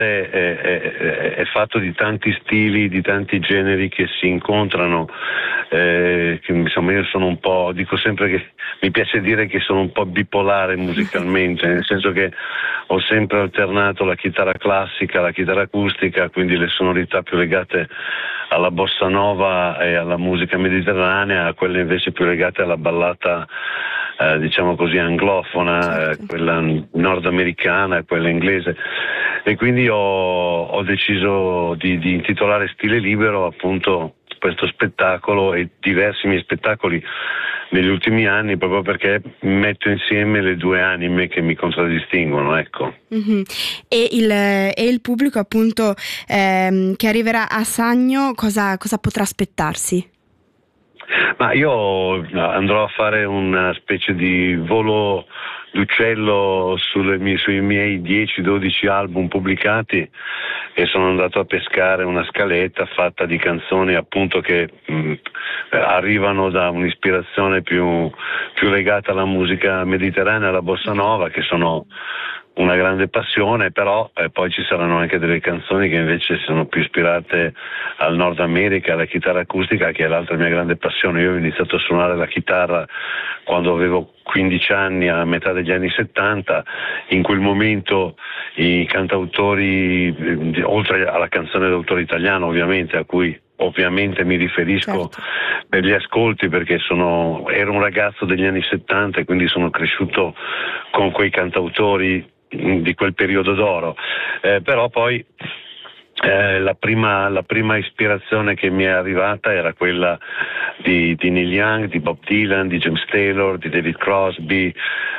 è fatto di tanti stili, di tanti generi che si incontrano, che, insomma, io sono un po', dico sempre che mi piace dire che sono un po' bipolare musicalmente, nel senso che ho sempre alternato la chitarra classica, la chitarra acustica, quindi le sonorità più legate alla bossa nova e alla musica mediterranea, a quelle invece più legate alla ballata, diciamo così, anglofona, Certo. quella nordamericana e quella inglese. E quindi ho deciso di intitolare Stile Libero appunto questo spettacolo e diversi miei spettacoli negli ultimi anni, proprio perché metto insieme le due anime che mi contraddistinguono, ecco. Mhm. E il pubblico appunto che arriverà a Sagno cosa potrà aspettarsi? Ma io andrò a fare una specie di volo d'uccello sui miei 10-12 album pubblicati, e sono andato a pescare una scaletta fatta di canzoni appunto che arrivano da un'ispirazione più legata alla musica mediterranea, alla bossa nova, che sono una grande passione, però poi ci saranno anche delle canzoni che invece sono più ispirate al Nord America, alla chitarra acustica, che è l'altra mia grande passione. Io ho iniziato a suonare la chitarra quando avevo 15 anni, a metà degli anni 70. In quel momento i cantautori, oltre alla canzone d'autore italiano ovviamente, a cui ovviamente mi riferisco Certo. per gli ascolti, perché ero un ragazzo degli anni 70 e quindi sono cresciuto con quei cantautori di quel periodo d'oro, però poi la prima ispirazione che mi è arrivata era quella di Neil Young, di Bob Dylan, di James Taylor, di David Crosby,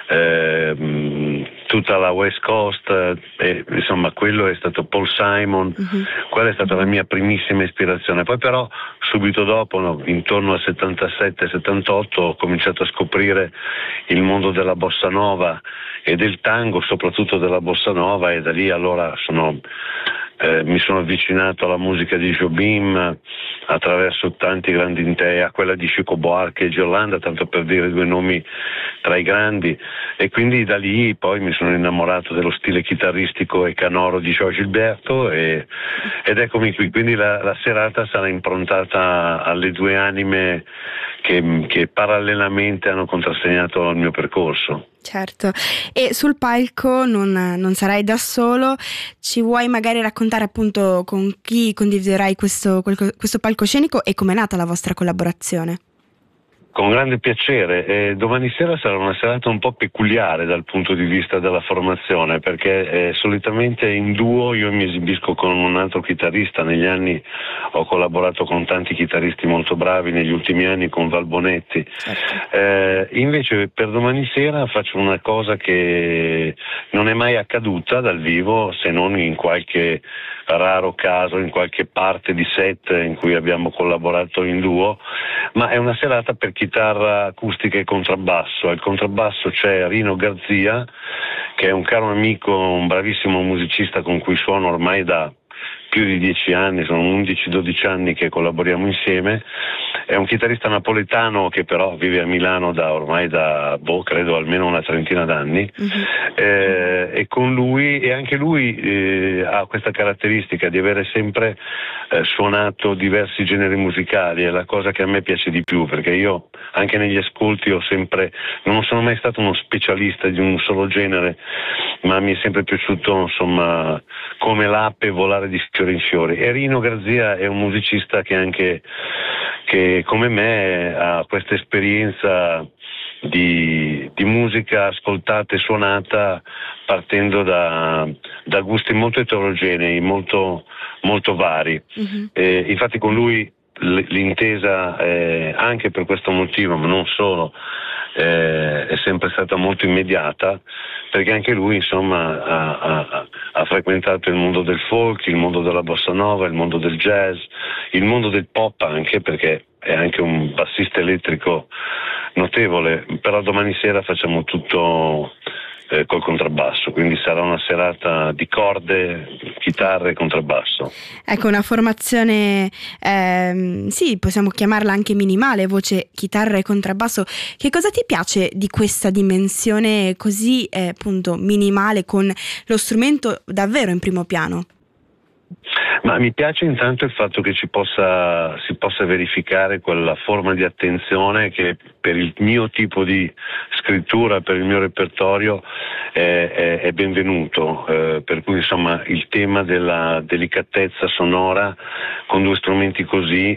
tutta la West Coast, insomma quello è stato Paul Simon, Mhm. quella è stata la mia primissima ispirazione. Poi però subito dopo, no, intorno al 77-78, ho cominciato a scoprire il mondo della bossa nova e del tango, soprattutto della bossa nova, e da lì allora mi sono avvicinato alla musica di Jobim attraverso tanti grandi a quella di Chico Buarque e Giolanda, tanto per dire due nomi tra i grandi, e quindi da lì poi mi sono innamorato dello stile chitarristico e canoro di João Gilberto ed eccomi qui. Quindi la serata sarà improntata alle due anime che parallelamente hanno contrassegnato il mio percorso. Certo, e sul palco non sarai da solo, ci vuoi magari raccontare appunto con chi condividerai questo palcoscenico e com'è nata la vostra collaborazione? Con grande piacere. Domani sera sarà una serata un po' peculiare dal punto di vista della formazione, perché solitamente in duo io mi esibisco con un altro chitarrista. Negli anni ho collaborato con tanti chitarristi molto bravi, negli ultimi anni con Val Bonetti. Certo. Invece per domani sera faccio una cosa che non è mai accaduta dal vivo, se non in qualche raro caso, in qualche parte di set in cui abbiamo collaborato in duo, ma è una serata per chitarra acustica e contrabbasso. Al contrabbasso c'è Rino Garzia, che è un caro amico, un bravissimo musicista con cui suono ormai da più di 10 anni, sono 11-12 anni che collaboriamo insieme. È un chitarrista napoletano che però vive a Milano credo almeno una trentina d'anni, Mhm. e con lui, e anche lui ha questa caratteristica di avere sempre suonato diversi generi musicali. È la cosa che a me piace di più, perché io anche negli ascolti non sono mai stato uno specialista di un solo genere, ma mi è sempre piaciuto, insomma, come l'ape volare di fiore in fiore. E Rino Garzia è un musicista che come me ha questa esperienza di musica ascoltata e suonata partendo da gusti molto eterogenei, molto, molto vari. Mhm. Infatti con lui l'intesa, anche per questo motivo, ma non solo, è sempre stata molto immediata, perché anche lui, insomma, ha frequentato il mondo del folk, il mondo della bossa nova, il mondo del jazz, il mondo del pop anche, perché è anche un bassista elettrico notevole. Però domani sera facciamo tutto col contrabbasso, quindi sarà una serata di corde, chitarre e contrabbasso. Ecco, una formazione, sì, possiamo chiamarla anche minimale, voce, chitarra e contrabbasso. Che cosa ti piace di questa dimensione così, appunto, minimale, con lo strumento davvero in primo piano? Ma mi piace intanto il fatto che si possa verificare quella forma di attenzione che per il mio tipo di scrittura, per il mio repertorio è benvenuto, per cui insomma il tema della delicatezza sonora con due strumenti così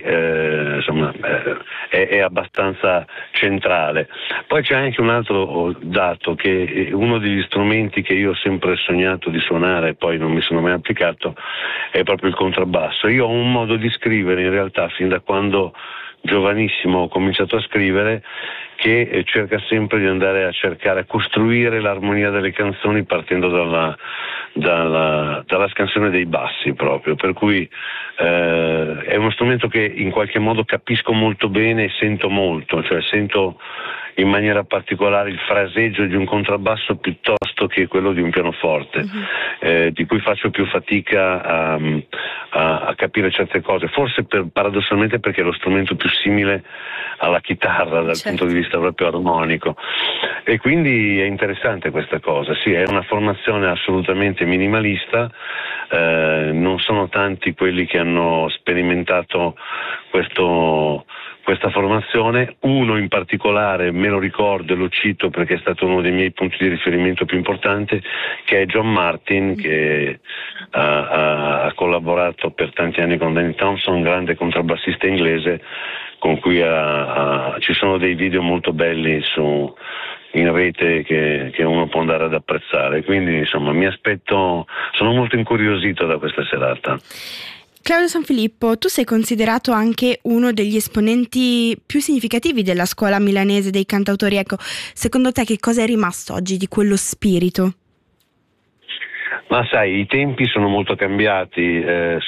è abbastanza centrale. Poi c'è anche un altro dato, che uno degli strumenti che io ho sempre sognato di suonare e poi non mi sono mai applicato è proprio il contrabbasso. Io ho un modo di scrivere in realtà fin da quando giovanissimo ho cominciato a scrivere, che cerca sempre di andare a cercare a costruire l'armonia delle canzoni partendo dalla scansione dei bassi proprio, per cui è uno strumento che in qualche modo capisco molto bene e sento molto, cioè sento in maniera particolare il fraseggio di un contrabbasso piuttosto che quello di un pianoforte, di cui faccio più fatica a capire certe cose, forse paradossalmente perché è lo strumento più simile alla chitarra dal punto di vista proprio armonico, e quindi è interessante questa cosa. Sì, è una formazione assolutamente minimalista, non sono tanti quelli che hanno sperimentato questa formazione. Uno in particolare me lo ricordo e lo cito perché è stato uno dei miei punti di riferimento più importanti, che è John Martin, che ha collaborato per tanti anni con Danny Thompson, grande contrabbassista inglese, con cui ci sono dei video molto belli in rete che uno può andare ad apprezzare. Quindi insomma sono molto incuriosito da questa serata. Claudio Sanfilippo, tu sei considerato anche uno degli esponenti più significativi della scuola milanese dei cantautori. Ecco, secondo te che cosa è rimasto oggi di quello spirito? Ma sai, i tempi sono molto cambiati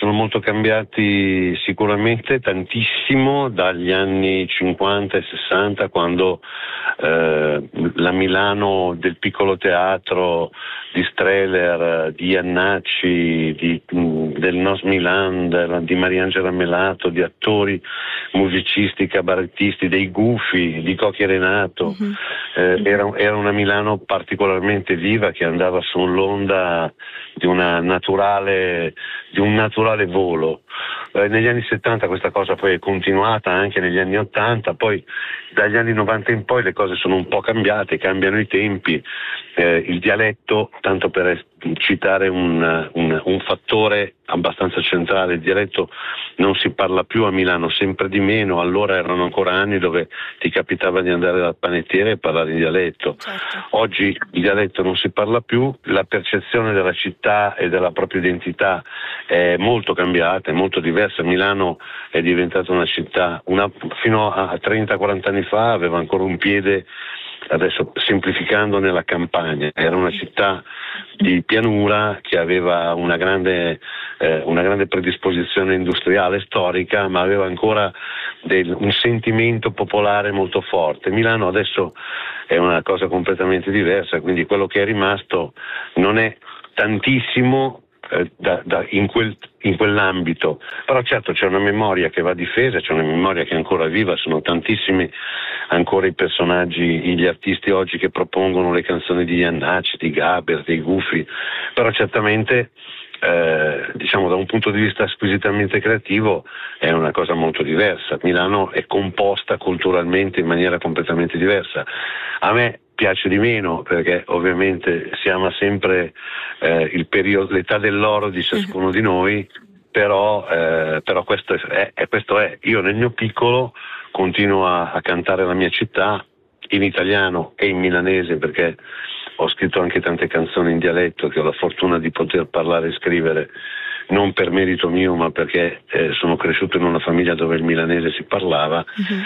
sicuramente tantissimo dagli anni 50 e 60, quando la Milano del piccolo teatro di Streller, di Iannacci, del Nos Milan, di Mariangela Melato, di attori, musicisti, cabarettisti, dei Gufi, di Cocchi e Renato. Era una Milano particolarmente viva, che andava sull'onda di un naturale volo. Negli anni 70 questa cosa poi è continuata anche negli anni 80, poi dagli anni 90 in poi le cose sono un po' cambiate, cambiano i tempi, il dialetto, tanto per citare un fattore abbastanza centrale, il dialetto non si parla più a Milano, sempre di meno. Allora erano ancora anni dove ti capitava di andare dal panettiere e parlare in dialetto. Certo. Oggi il dialetto non si parla più, la percezione della città e della propria identità è molto cambiata, è molto diversa. Milano è diventata una città, fino a 30-40 anni fa aveva ancora un piede, adesso semplificando, nella campagna. Era una città di pianura che aveva una grande predisposizione industriale storica, ma aveva ancora un sentimento popolare molto forte. Milano adesso è una cosa completamente diversa, quindi quello che è rimasto non è tantissimo in quell'ambito, però certo c'è una memoria che va difesa, c'è una memoria che è ancora viva, sono tantissimi ancora i personaggi, gli artisti oggi che propongono le canzoni di Iannacci, di Gaber, dei Gufi, però certamente diciamo da un punto di vista squisitamente creativo è una cosa molto diversa. Milano è composta culturalmente in maniera completamente diversa. A me piace di meno perché ovviamente si ama sempre l'età dell'oro di ciascuno di noi, però questo è. Io nel mio piccolo continuo a cantare la mia città in italiano e in milanese, perché ho scritto anche tante canzoni in dialetto che ho la fortuna di poter parlare e scrivere, non per merito mio, ma perché sono cresciuto in una famiglia dove il milanese si parlava,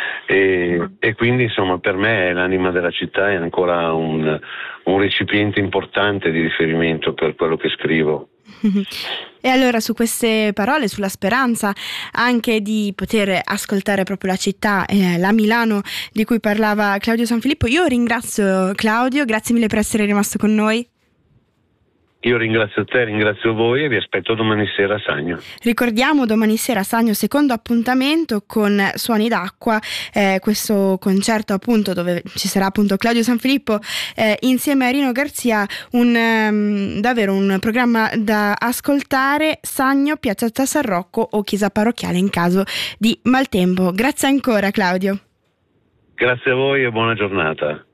e quindi insomma per me l'anima della città è ancora un recipiente importante di riferimento per quello che scrivo. E allora su queste parole, sulla speranza anche di poter ascoltare proprio la città, la Milano di cui parlava Claudio Sanfilippo, io ringrazio Claudio, grazie mille per essere rimasto con noi. Io ringrazio te, ringrazio voi e vi aspetto domani sera a Sagno. Ricordiamo domani sera a Sagno, secondo appuntamento con Suoni d'Acqua, questo concerto appunto dove ci sarà appunto Claudio Sanfilippo insieme a Rino Garzia, davvero un programma da ascoltare. Sagno, Piazzetta San Rocco o chiesa parrocchiale in caso di maltempo. Grazie ancora Claudio. Grazie a voi e buona giornata.